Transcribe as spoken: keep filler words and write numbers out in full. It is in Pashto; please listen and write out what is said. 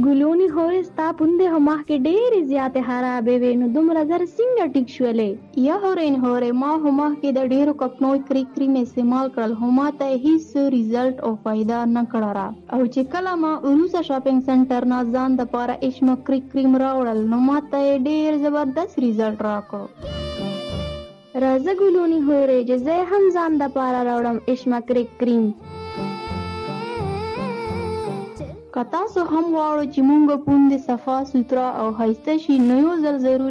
ګلونی هورې ستا پوندې خو مخکې ډېرې زیاتې خرابې وې نو دومره زر څنګه ټیک شولې؟ یا هورین هورې ما خو مخکې د ډېرو کپنوی کریک کریم استعمال کړل خو ما ته هیڅ ریزلټ او فایده نه کړه را. او چې کله ما وروسته شاپینګ سنټر نه ځان دپاره اشما کریک کریم راوړل نو ما ته یې ډېر زبردست ریزلټ راکړ. راځه ګلونی هورې چې زه هم ځان دپاره راوړم اشما کریک کریم. که تاسو هم غواړو چې مونږ پوندې صفا سوتره او ښایسته شي نو یو ځل ضرور